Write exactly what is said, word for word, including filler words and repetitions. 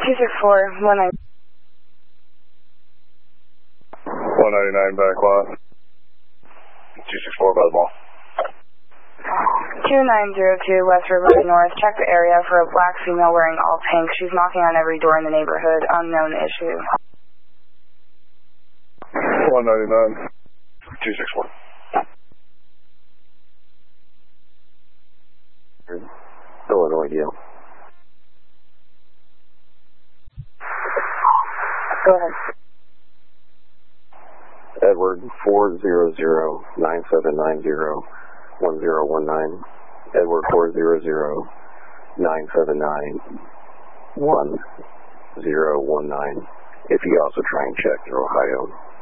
two six four, one nine. one ninety-nine back lot. two six four by the mall. two nine zero two West Riverwood North. Check the area for a black female wearing all pink. She's knocking on every door in the neighborhood. Unknown issue. one ninety-nine. two six four. Illinois deal. Go ahead. Edward four zero zero nine seven nine zero one zero one nine. Edward four zero zero nine seven nine one zero one nine. If you also try and check your Ohio